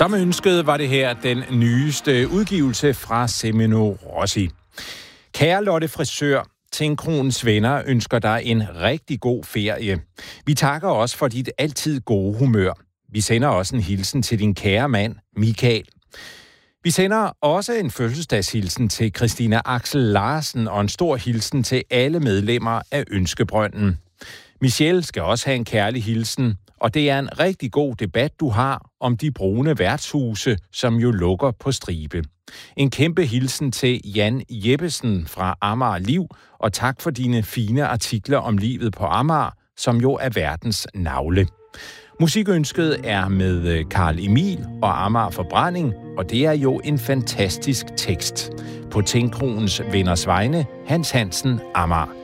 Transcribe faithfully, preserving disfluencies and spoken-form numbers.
Som ønsket var det her den nyeste udgivelse fra Semino Rossi. Kære Lotte Frisør, Tinkronens venner ønsker dig en rigtig god ferie. Vi takker også for dit altid gode humør. Vi sender også en hilsen til din kære mand, Michael. Vi sender også en fødselsdagshilsen til Christina Axel Larsen og en stor hilsen til alle medlemmer af Ønskebrønden. Michelle skal også have en kærlig hilsen, og det er en rigtig god debat, du har om de brune værtshuse, som jo lukker på stribe. En kæmpe hilsen til Jan Jeppesen fra Amager Liv, og tak for dine fine artikler om livet på Amager, som jo er verdens navle. Musikønsket er med Carl Emil og Amager Forbrænding, og det er jo en fantastisk tekst. På Tinkronens venners vegne, Hans Hansen, Amager.